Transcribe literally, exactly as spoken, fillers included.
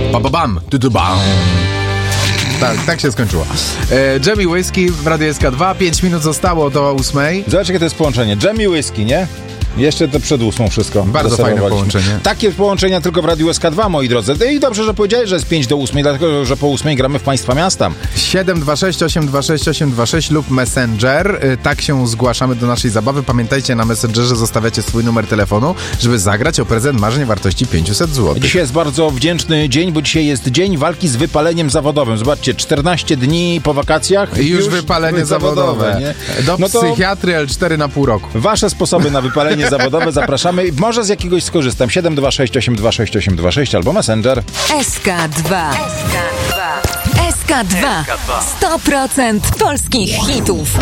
Ba, ba, bam, tu, tu, bam. Tak, tak się skończyło. E, Dżem i Whisky w Radiu S K dwa. Pięć minut zostało do ósmej. Zobacz, jakie to jest połączenie. Dżem i whisky, nie? Jeszcze to przed ósmą wszystko. Bardzo fajne połączenie. Takie połączenia tylko w Radiu S K dwa, moi drodzy. I dobrze, że powiedziałeś, że jest pięć do ósmej, dlatego, że po ósmej gramy w Państwa miasta. siedem dwa sześć osiem dwa sześć osiem dwa sześć lub Messenger. Tak się zgłaszamy do naszej zabawy. Pamiętajcie, na Messengerze zostawiacie swój numer telefonu, żeby zagrać o prezent marzeń wartości pięćset złotych. Dzisiaj jest bardzo wdzięczny dzień, bo dzisiaj jest dzień walki z wypaleniem zawodowym. Zobaczcie, czternaście dni po wakacjach. I już, już wypalenie zawodowe. zawodowe do no psychiatry L cztery na pół roku. Wasze sposoby na wypalenie zawodowe zapraszamy. Może z jakiegoś skorzystam. siedem dwa sześć osiem dwa sześć osiem dwa sześć albo Messenger. S K dwa. S K dwa. S K dwa. sto procent polskich hitów.